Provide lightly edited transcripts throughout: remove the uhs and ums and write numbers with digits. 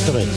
Holešovic.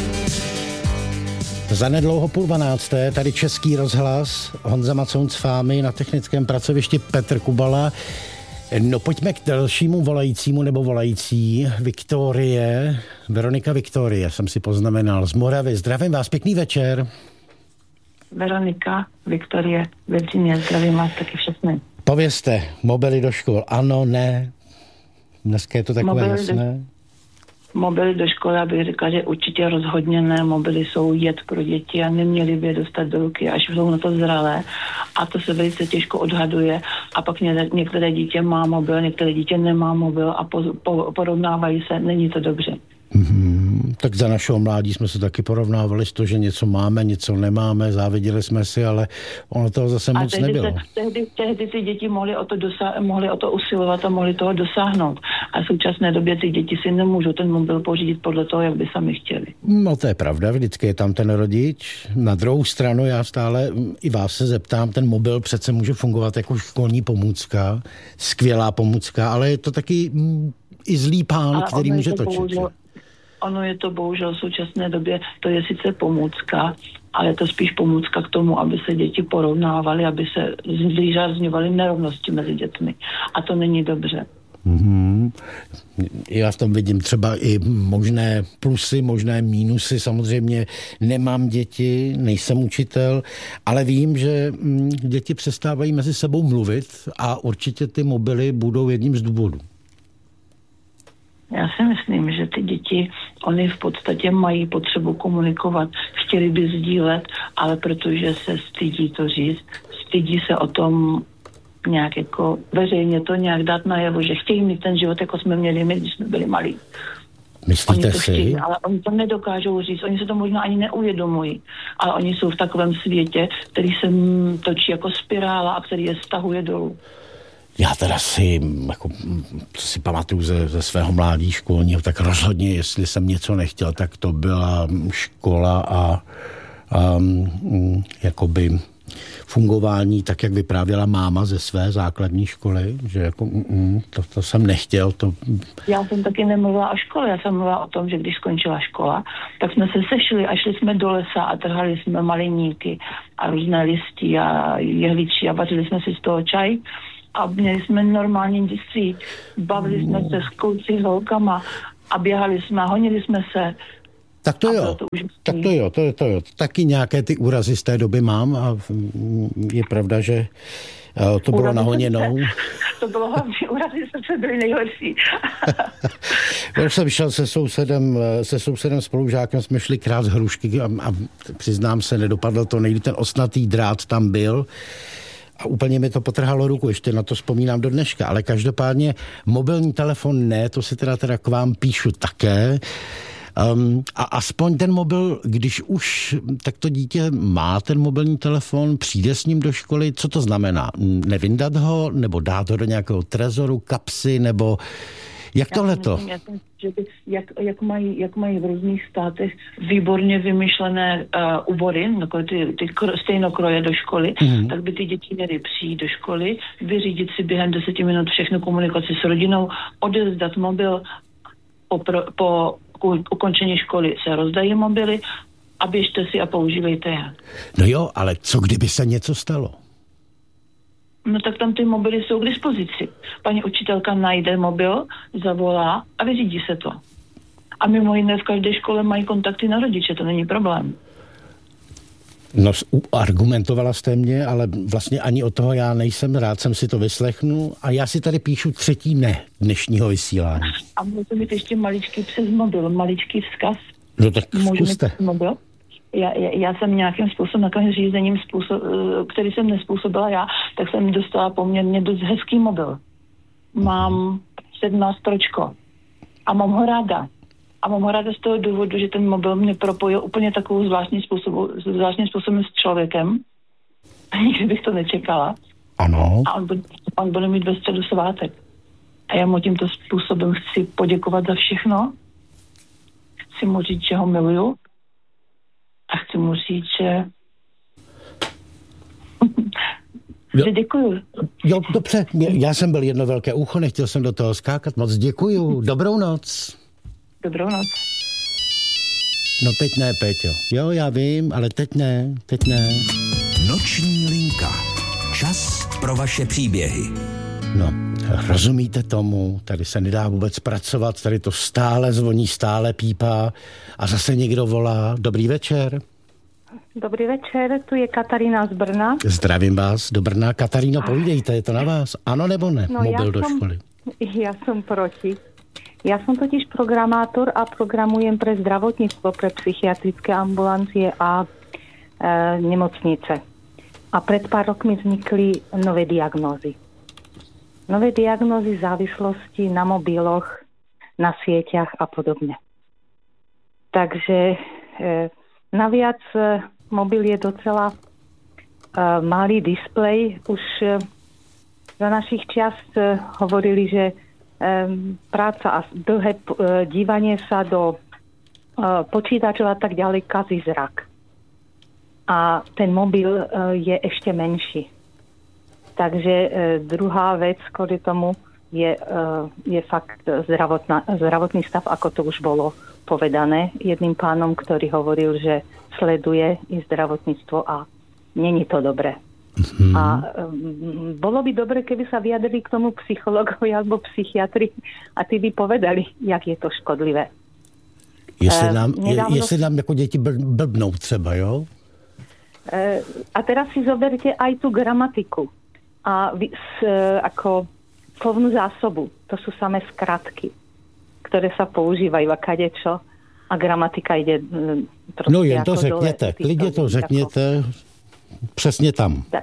Zanedlouho 11:30, tady Český rozhlas, Honza Macounc Fámy, na technickém pracovišti Petr Kubala. No pojďme k dalšímu volajícímu nebo volající, Viktorie, Veronika Viktorie, jsem si poznamenal, z Moravy. Zdravím vás, pěkný večer. Veronika Viktorie, Virginie, zdravím vás taky všechny. Povězte, mobily do škol, ano, ne, dneska je to takové jasné. Mobily do školy, abych řekla, že určitě rozhodně ne. Mobily jsou jed pro děti a neměli by je dostat do ruky, až jsou na to zralé. A to se velice těžko odhaduje. A pak některé dítě má mobil, některé dítě nemá mobil a porovnávají se. Není to dobře. Tak za našeho mládí jsme se taky porovnávali s to, že něco máme, něco nemáme, záviděli jsme si, ale ono toho zase moc nebylo. Tehdy ty děti mohly o to usilovat a mohly toho dosáhnout. A v současné době ty děti si nemůžou ten mobil pořídit podle toho, jak by sami chtěli. No to je pravda, vždycky je tam ten rodič. Na druhou stranu já stále i vás se zeptám, ten mobil přece může fungovat jako školní pomůcka, skvělá pomůcka, ale je to taky i zlý pán, který může točit. Ono je to bohužel v současné době, to je sice pomůcka, ale je to spíš pomůcka k tomu, aby se děti porovnávaly, aby se zvýrazňovaly nerovnosti mezi dětmi. A to není dobře. Já v tom vidím třeba i možné plusy, možné mínusy. Samozřejmě nemám děti, nejsem učitel, ale vím, že děti přestávají mezi sebou mluvit a určitě ty mobily budou jedním z důvodů. Já si myslím, že ty děti, oni v podstatě mají potřebu komunikovat, chtěli by sdílet, ale protože se stydí to říct, stydí se o tom nějak jako veřejně to nějak dát najevo, že chtějí mít ten život, jako jsme měli my, když jsme byli malí. Myslíte oni to si? Chtějí, ale oni to nedokážou říct, oni se to možná ani neuvědomují, ale oni jsou v takovém světě, který se točí jako spirála a který je stahuje dolů. Já teda si pamatuju ze svého mládí školního, tak rozhodně, jestli jsem něco nechtěl, tak to byla škola a jakoby fungování, tak jak vyprávěla máma ze své základní školy, že jako to jsem nechtěl. Já jsem taky nemluvila o škole, já jsem mluvila o tom, že když skončila škola, tak jsme se sešli a šli jsme do lesa a trhali jsme maliníky a různé listy a jehličí a vařili jsme si z toho čaj. A měli jsme normální dětství. Bavili jsme se s kluci, s holkama a běhali jsme, honili jsme se. Tak to jo. Taky nějaké ty úrazy z té doby mám a je pravda, že to bylo nahoněnou. To bylo hlavně, úrazy srdce byly nejhorší. Já jsem šel se sousedem spolužákem, jsme šli krát z hrušky a přiznám se, nedopadlo to, nejde, ten ostnatý drát tam byl. A úplně mi to potrhalo ruku, ještě na to vzpomínám do dneška, ale každopádně mobilní telefon ne, to si teda k vám píšu také. A aspoň ten mobil, když už tak to dítě má ten mobilní telefon, přijde s ním do školy, co to znamená? Nevyndat ho, nebo dát ho do nějakého trezoru, kapsy, nebo jak tohleto? Jak mají v různých státech výborně vymyšlené úbory, jako ty stejnokroje do školy, tak by ty děti měly přijít do školy, vyřídit si během 10 minut všechnu komunikaci s rodinou, odevzdat mobil, po ukončení školy se rozdají mobily a běžte si a používejte je. No jo, ale co kdyby se něco stalo? No tak tam ty mobily jsou k dispozici. Paní učitelka najde mobil, zavolá a vyřídí se to. A mimo jiné v každé škole mají kontakty na rodiče, to není problém. No, argumentovala jste mě, ale vlastně ani od toho já nejsem, rád jsem si to vyslechnu a já si tady píšu 3. ne dnešního vysílání. A můžu mít ještě maličký přes mobil, maličký vzkaz. No tak zkuste. Mobil? Já jsem nějakým způsobem, takovým řízením, který jsem nespůsobila já, tak jsem dostala poměrně dost hezký mobil. Mám 17 stročko a mám ho ráda. A mám ho ráda z toho důvodu, že ten mobil mě propojil úplně takovou zvláštním způsobem s člověkem. Nikdy bych to nečekala. Ano. A on bude mít ve středu svátek. A já mu tímto způsobem chci poděkovat za všechno. Chci mu říct, že ho miluju. A chci mu říct, že děkuju. Jo, dobře. Já jsem byl jedno velké ucho, nechtěl jsem do toho skákat. Moc děkuju. Dobrou noc. Dobrou noc. No teď ne, Péťo. Jo, já vím, ale teď ne. Noční linka. Čas pro vaše příběhy. No, rozumíte tomu? Tady se nedá vůbec pracovat, tady to stále zvoní, stále pípá a zase někdo volá. Dobrý večer. Dobrý večer, tu je Katarína z Brna. Zdravím vás do Brna. Kataríno, povídejte, je to na vás? Ano nebo ne? No, Mobil do školy. Ja som proti. Ja som totiž programátor a programujem pre zdravotníctvo, pre psychiatrické ambulancie a nemocnice. A pred pár rokmi vznikli nové diagnózy. Nové diagnózy závislosti na mobiloch, na sieťach a podobne. Takže naviac mobil je docela malý displej. Už za našich čias hovorili, že práca a dlhé dívanie sa do počítačov a tak ďalej kazí zrak. A ten mobil je ešte menší. Takže druhá vec kvôli tomu je fakt zdravotný stav, ako to už bolo povedané jedným pánom, ktorý hovoril, že sleduje i zdravotníctvo a není to dobré. Mm-hmm. A bolo by dobre, keby sa vyjadrili k tomu psychológovi alebo psychiatri a tí by povedali, jak je to škodlivé. Jestli nám jako děti blbnou třeba, jo? A teraz si zoberte aj tú gramatiku a ako slovnú zásobu. To sú samé skratky, ktoré sa používajú a kadečo a gramatika ide trošku. No jen to řekněte, klidně to řekněte, přesně tam. Tak.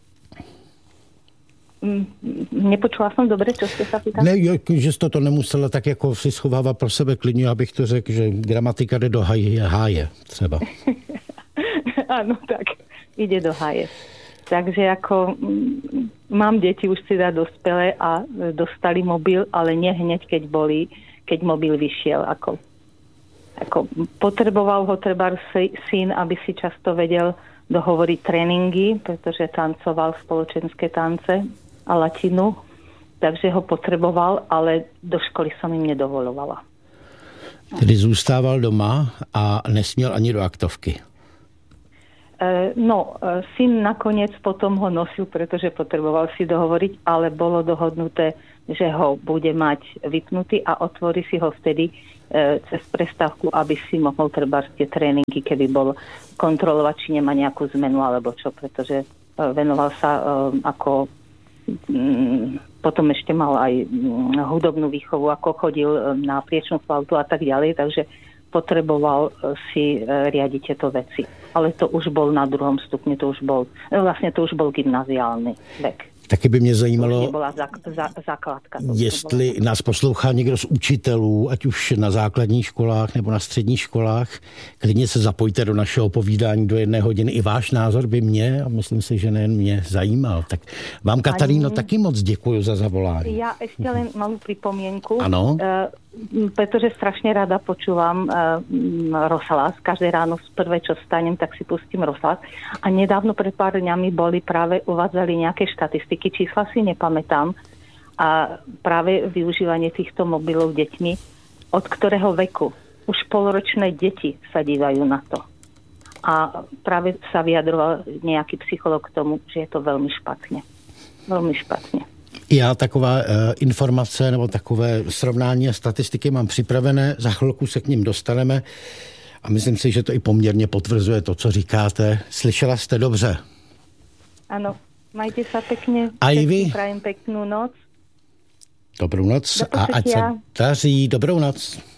Nepočula som dobre, čo ste sa pýtali? Ne, že jste to nemusela tak jako si schovávat pro sebe klidně, abych to řekl, že gramatika jde do háje třeba. Áno, tak ide do háje. Takže ako mám deti už teda dospelé a dostali mobil, ale nie hneď, keď mobil vyšiel. Ako potreboval ho treba syn, aby si často vedel dohovoriť tréningy, pretože tancoval spoločenské tance a latinu, takže ho potreboval, ale do školy som im nedovolovala. Tedy zůstával doma a nesměl ani do aktovky. No, syn nakoniec potom ho nosil, pretože potreboval si dohovoriť, ale bolo dohodnuté, že ho bude mať vypnutý a otvorí si ho vtedy cez prestávku, aby si mohol trebárs tie tréningy, keby bol kontrolovať, či nemá nejakú zmenu alebo čo, pretože venoval sa ako potom ešte mal aj hudobnú výchovu, ako chodil na priečnú flautu a tak ďalej, takže potreboval si riadiť tieto veci. Ale to už bol na druhom stupni, to už bol gymnaziálny vek. Taky by mě zajímalo, základka, jestli nás poslouchá někdo z učitelů, ať už na základních školách nebo na středních školách. Klidně se zapojte do našeho povídání do 1 hodiny. I váš názor by mě, a myslím si, že nejen mě, zajímal. Tak vám, Kataríno, taky moc děkuju za zavolání. Ja ešte len malú pripomienku. Ano. Pretože strašne rada počúvam rozhlas. Každé ráno prvé, čo vstanem, tak si pustím rozhlas. A nedávno pred pár dňami uvádzali nejaké štatistiky, čísla si nepamätám. A práve využívanie týchto mobilov deťmi, od ktorého veku už polročné deti sa dívajú na to. A práve sa vyjadroval nejaký psycholog k tomu, že je to veľmi špatne. Veľmi špatne. Já taková informace nebo takové srovnání a statistiky mám připravené, za chvilku se k ním dostaneme a myslím si, že to i poměrně potvrzuje to, co říkáte. Slyšela jste dobře? Ano, majte sa pekne. A i vy? Prajem peknú noc. Dobrou noc a ať se daří. Dobrou noc.